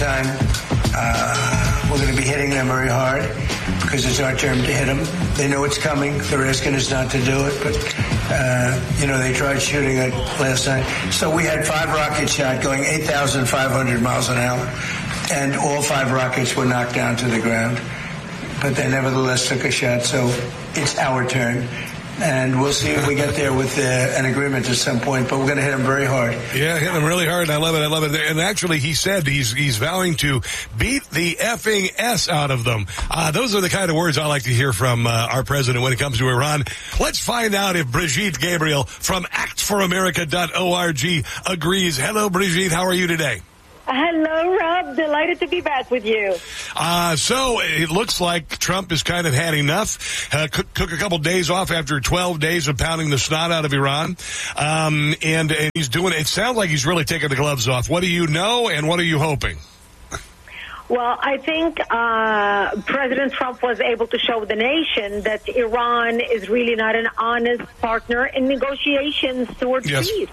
time, we're going to be hitting them very hard because it's our turn to hit them. They know it's coming. They're asking us not to do it, but, they tried shooting it last night. So we had 5 rockets shot going 8,500 miles an hour, and all 5 rockets were knocked down to the ground. But they nevertheless took a shot, so it's our turn. And we'll see if we get there with an agreement at some point, but we're going to hit him very hard. Yeah, hit him really hard. I love it. And actually, he said he's vowing to beat the effing S out of them. Those are the kind of words I like to hear from our president when it comes to Iran. Let's find out if Brigitte Gabriel from actforamerica.org agrees. Hello, Brigitte. How are you today? Hello, Rob. Delighted to be back with you. So it looks like Trump has kind of had enough. Took a couple days off after 12 days of pounding the snot out of Iran. And he's doing it. It sounds like he's really taking the gloves off. What do you know, and what are you hoping? Well, I think President Trump was able to show the nation that Iran is really not an honest partner in negotiations towards peace.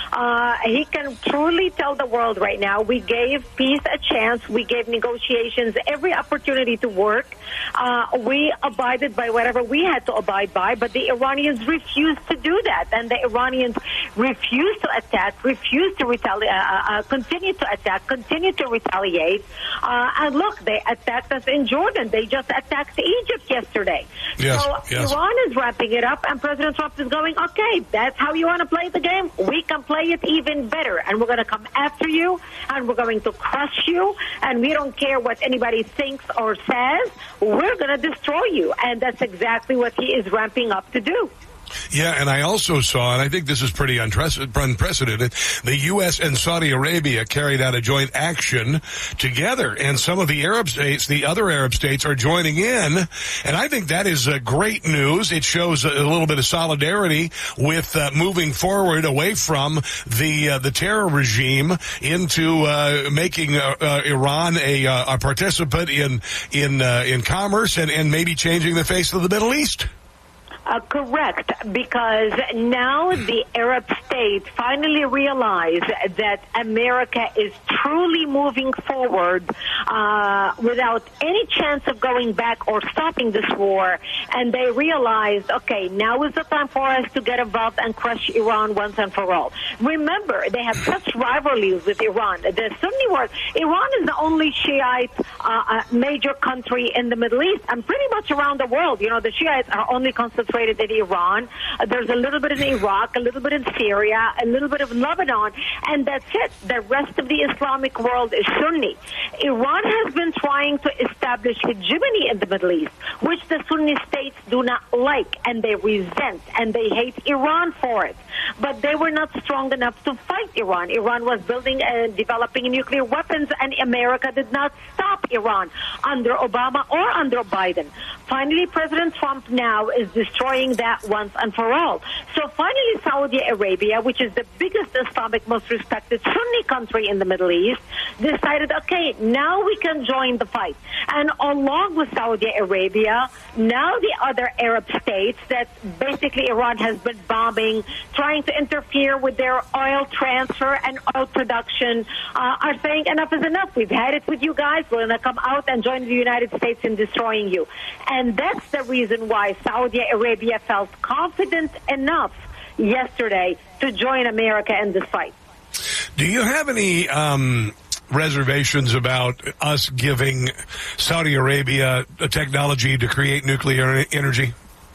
He can truly tell the world right now, we gave peace a chance. We gave negotiations every opportunity to work. We abided by whatever we had to abide by, but the Iranians refused to do that. And the Iranians refused to attack, refused to retaliate, continue to attack, continue to retaliate. And look, they attacked us in Jordan. They just attacked Egypt yesterday. Yes. Iran is wrapping it up, and President Trump is going, okay, that's how you want to play the game? We can play it even better, and we're going to come after you, and we're going to crush you, and we don't care what anybody thinks or says. We're going to destroy you, and that's exactly what he is ramping up to do. Yeah, and I also saw, and I think this is pretty unprecedented, the U.S. and Saudi Arabia carried out a joint action together, and some of the Arab states, the other Arab states, are joining in, and I think that is great news. It shows a little bit of solidarity with moving forward away from the terror regime into making Iran a participant in commerce and maybe changing the face of the Middle East. Correct, because now the Arab states finally realize that America is truly moving forward without any chance of going back or stopping this war, and they realized, okay, now is the time for us to get involved and crush Iran once and for all. Remember, they have such rivalries with Iran. The Sunni world, Iran is the only Shiite major country in the Middle East and pretty much around the world. You know, the Shiites are only concentrated in Iran. There's a little bit in Iraq, a little bit in Syria, a little bit of Lebanon, and that's it. The rest of the Islamic world is Sunni. Iran has been trying to establish hegemony in the Middle East, which the Sunni states do not like, and they resent, and they hate Iran for it. But they were not strong enough to fight Iran. Iran was building and developing nuclear weapons, and America did not stop Iran under Obama or under Biden. Finally, President Trump now is destroying that once and for all. So finally, Saudi Arabia, which is the biggest Islamic, most respected Sunni country in the Middle East, decided, okay, now we can join the fight. And along with Saudi Arabia, now the other Arab states that basically Iran has been bombing, trying to interfere with their oil transfer and oil production, are saying enough is enough. We've had it with you guys. We're going to come out and join the United States in destroying you. And that's the reason why Saudi Arabia felt confident enough yesterday to join America in this fight. Do you have any reservations about us giving Saudi Arabia a technology to create nuclear energy?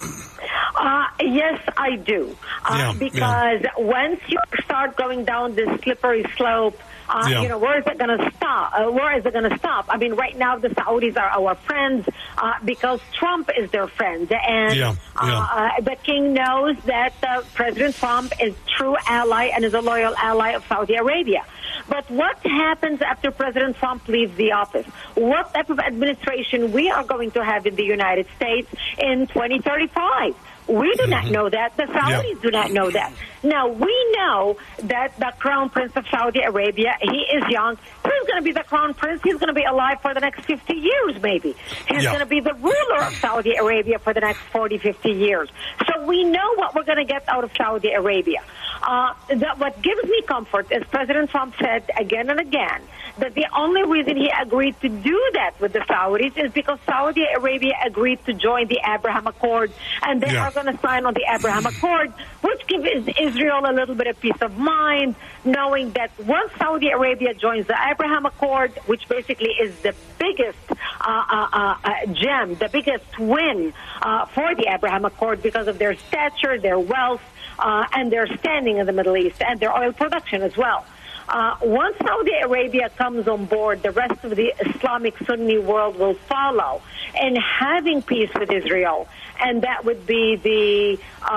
Yes, I do. Because once you start going down this slippery slope, where is it going to stop? Where is it going to stop? I mean, right now the Saudis are our friends because Trump is their friend. And the king knows that President Trump is a true ally and is a loyal ally of Saudi Arabia. But what happens after President Trump leaves the office? What type of administration we are going to have in the United States in 2035? We do not know that. The Saudis do not know that. Now, we know that the Crown Prince of Saudi Arabia, he is young. He's going to be the Crown Prince. He's going to be alive for the next 50 years, maybe. He's going to be the ruler of Saudi Arabia for the next 40, 50 years. So we know what we're going to get out of Saudi Arabia. What gives me comfort is President Trump said again and again that the only reason he agreed to do that with the Saudis is because Saudi Arabia agreed to join the Abraham Accord, and they are going to sign on the Abraham Accord, which gives Israel a little bit of peace of mind, knowing that once Saudi Arabia joins the Abraham Accord, which basically is the biggest gem, the biggest win for the Abraham Accord because of their stature, their wealth, and their standing in the Middle East, and their oil production as well. Once Saudi Arabia comes on board, the rest of the Islamic Sunni world will follow in having peace with Israel, and that would be the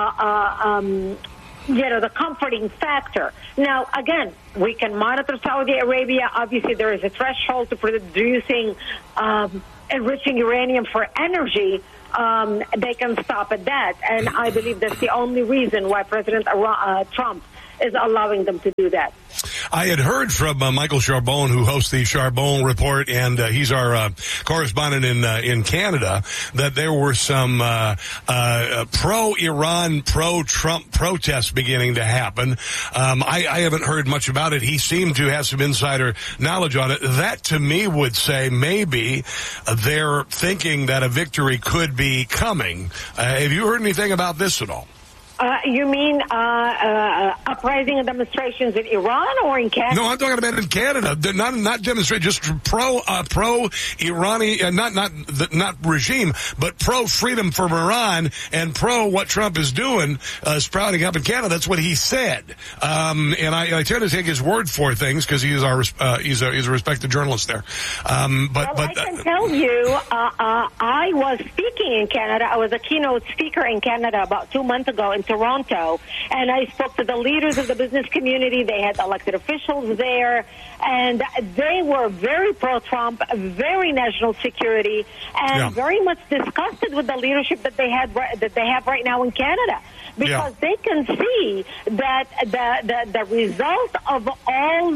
the comforting factor. Now, again, we can monitor Saudi Arabia. Obviously, there is a threshold to producing, enriching uranium for energy. They can stop at that, and I believe that's the only reason why President Trump is allowing them to do that. I had heard from Michael Charbon, who hosts the Charbon Report, and he's our correspondent in Canada, that there were some pro-Iran, pro-Trump protests beginning to happen. I haven't heard much about it. He seemed to have some insider knowledge on it. That, to me, would say maybe they're thinking that a victory could be coming. Have you heard anything about this at all? You mean uprising and demonstrations in Iran or in Canada? No, I'm talking about in Canada. They're not demonstrate, just pro-Iranian, not regime, but pro-freedom from Iran and pro what Trump is doing, sprouting up in Canada. That's what he said. And I tend to take his word for things because he's a respected journalist there. But I can tell you, I was speaking in Canada. I was a keynote speaker in Canada about 2 months ago in Toronto, and I spoke to the leaders of the business community. They had elected officials there, and they were very pro-Trump, very national security, and very much disgusted with the leadership that they have right now in Canada, because they can see that the result of all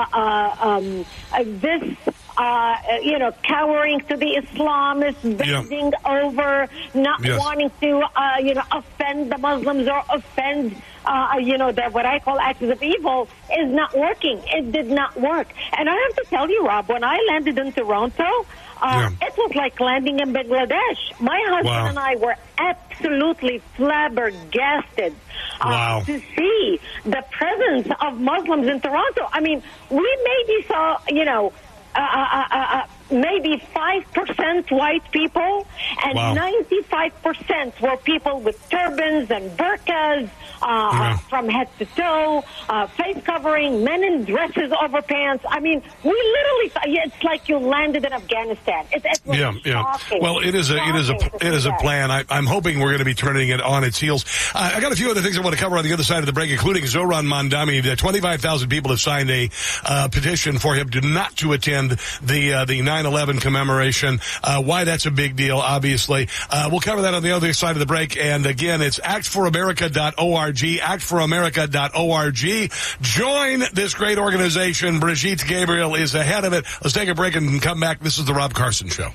this. Cowering to the Islamists, bending over, not wanting to, offend the Muslims or offend, what I call acts of evil is not working. It did not work. And I have to tell you, Rob, when I landed in Toronto, it was like landing in Bangladesh. My husband and I were absolutely flabbergasted to see the presence of Muslims in Toronto. I mean, we maybe saw, maybe 5% white people, and 95% were people with turbans and burqas from head to toe, face covering, men in dresses over pants. I mean, we literally, it's like you landed in Afghanistan. It was shocking. Well, it is a plan. I'm hoping we're going to be turning it on its heels. I got a few other things I want to cover on the other side of the break, including Zoran Mandami. 25,000 people have signed a petition for him not to attend the 9/11 commemoration. Why that's a big deal, obviously. We'll cover that on the other side of the break. And again, it's actforamerica.org, actforamerica.org. Join this great organization. Brigitte Gabriel is the head of it. Let's take a break and come back. This is the Rob Carson Show.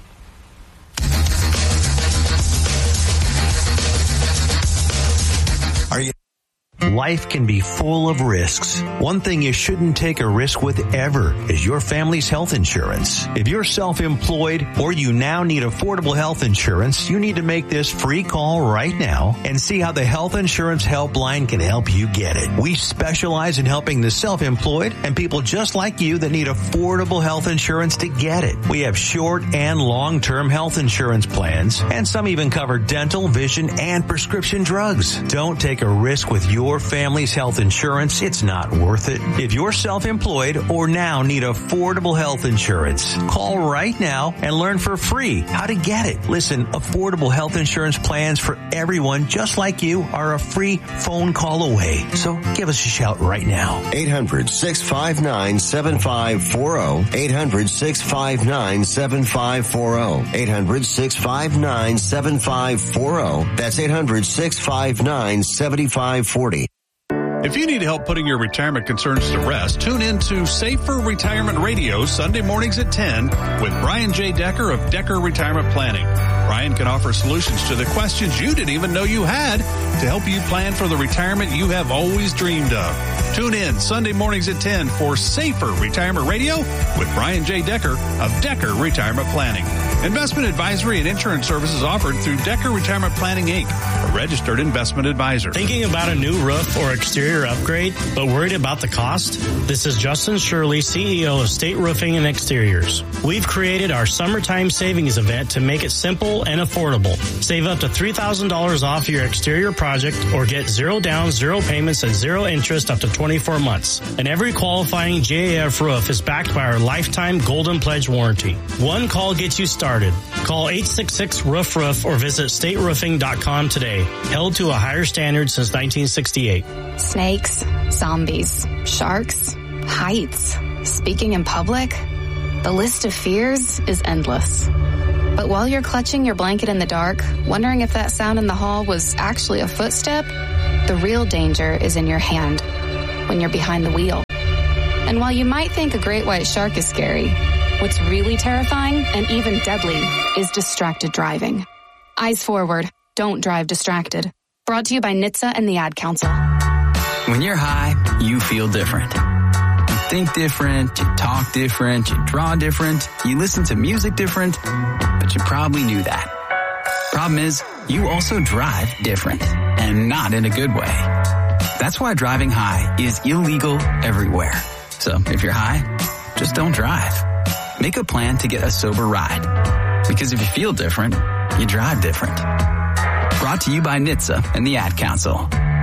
Life can be full of risks. One thing you shouldn't take a risk with ever is your family's health insurance. If you're self-employed or you now need affordable health insurance, you need to make this free call right now and see how the Health Insurance Helpline can help you get it. We specialize in helping the self-employed and people just like you that need affordable health insurance to get it. We have short and long-term health insurance plans, and some even cover dental, vision, and prescription drugs. Don't take a risk with your family's health insurance. It's not worth it. If you're self-employed or now need affordable health insurance, call right now and learn for free how to get it. Listen, affordable health insurance plans for everyone just like you are a free phone call away. So give us a shout right now. 800-659-7540. 800-659-7540. 800-659-7540. That's 800-659-7540. If you need help putting your retirement concerns to rest, tune in to Safer Retirement Radio Sunday mornings at 10 with Brian J. Decker of Decker Retirement Planning. Brian can offer solutions to the questions you didn't even know you had to help you plan for the retirement you have always dreamed of. Tune in Sunday mornings at 10 for Safer Retirement Radio with Brian J. Decker of Decker Retirement Planning. Investment advisory and insurance services offered through Decker Retirement Planning, Inc., a registered investment advisor. Thinking about a new roof or exterior upgrade, but worried about the cost? This is Justin Shirley, CEO of State Roofing and Exteriors. We've created our summertime savings event to make it simple and affordable. Save up to $3,000 off your exterior project or get zero down, zero payments, and zero interest up to 24 months. And every qualifying GAF roof is backed by our lifetime Golden Pledge warranty. One call gets you started. Call 866-ROOF-ROOF or visit stateroofing.com today. Held to a higher standard since 1968. Snakes, zombies, sharks, heights, speaking in public. The list of fears is endless. But while you're clutching your blanket in the dark, wondering if that sound in the hall was actually a footstep, the real danger is in your hand when you're behind the wheel. And while you might think a great white shark is scary, what's really terrifying and even deadly is distracted driving. Eyes forward. Don't drive distracted. Brought to you by NHTSA and the Ad Council. When you're high, you feel different. You think different, you talk different, you draw different, you listen to music different, but you probably knew that. Problem is, you also drive different, and not in a good way. That's why driving high is illegal everywhere. So if you're high, just don't drive. Make a plan to get a sober ride. Because if you feel different, you drive different. Brought to you by NHTSA and the Ad Council.